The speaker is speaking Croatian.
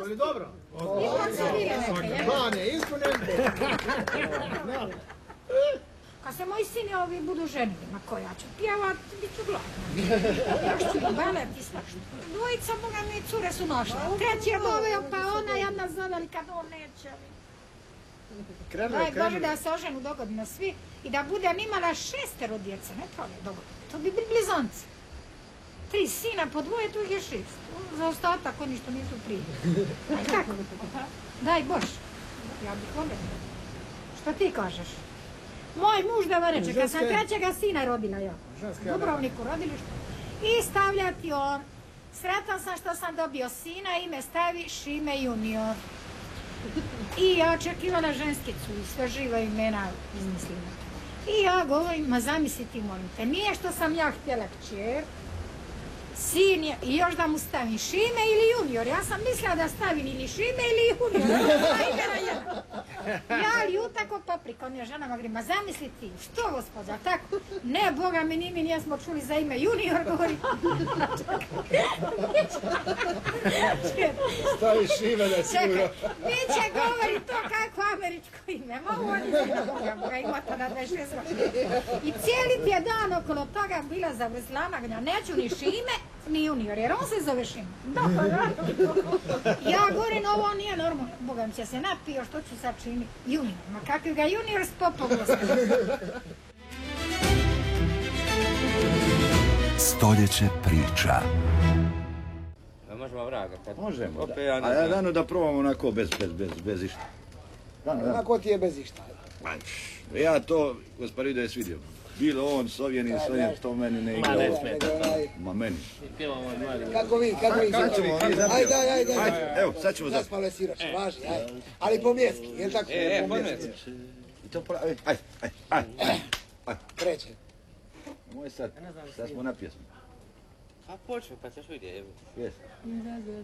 li dobro? Ipak su bile neke, jel? Plane, ispunente. Kad se moji sini ovi budu ženili, ma ko ja ću pjevat, bit ću gladna. Još ću i balet i svašta. Dvojica Boga mi cure su našla. Treći je doveo, pa ona jedna zaveli kad on neće. Daj Bože da se oženu dogodno svi i da budem imala 6 djece, ne to je dogodno. To bi bili blizanci. 3 sina po 2, tu ih je 6. Za ostatak oni što nisu prije. Tako? Daj Bože. Ja bih voljela. Što ti kažeš? Moj muž da reče, kad sam 3. sina rodila ja. U Dubrovniku rodilištu. I stavljati on. Sretan sam što sam dobio sina, ime stavi Šime junior. I ja očekivala ženskicu i sve živa imena izmislila. I ja govorim, ma zamisli ti molim te, nije što sam ja htjela kćer, sin je, i još da mu stavim Šime ili junior. Ja sam mislila da stavim ili Šime ili junior. Ja ljuta ko paprika, on je ženama govorim, ma zamisli ti, što gospođa, tako? Ne, Boga mi ni mi nijesmo čuli za ime junior, govori. Stavi Šime da sigurno. Čekaj, vi će govori to kako američko ime, mogu oni zina Boga, ima to na 26 godina. I cijeli ti je dan okolo toga bila zavrzlama, neću ni Šime, ni junior, jer on se zove Šime. Ja govorim, ovo nije normalno. Boga mi će se napio, što ću sad činiti? Junior, ma kakvi ga junior s popom ostaje. Stoljeće priča. Možemo vraga kad... Možemo, a ja dano da probamo onako bez išta. Onako ti je bez išta. Ja to, gospodin da je svidio. Bilo on, Sovjenin, to meni ne igra. Ma ne smeta. Ma meni. Kako vi? Sad ćemo mi zapio. Ajde, evo, sad ćemo zapio. Zaspale siroš, važi, ajde. Ali po mjeski, jel tako? Po mjeski. I to ajde. Kreće. Moj sad smo na pjesmu. A počnu, pa ćeš vidjeti. Jes.